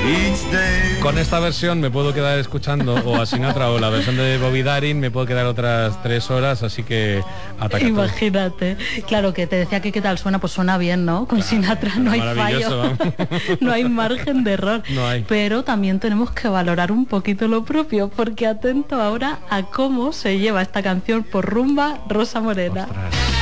Con esta versión me puedo quedar escuchando o a Sinatra o la versión de Bobby Darin me puedo quedar otras 3 horas, así que ataca. Imagínate. Claro, que te decía que qué tal suena, pues suena bien, ¿no? Con Sinatra no hay fallo. No hay margen de error. No hay. Pero también tenemos que valorar un poquito lo propio, porque atento ahora a cómo se lleva esta canción por rumba Rosa Morena. Ostras.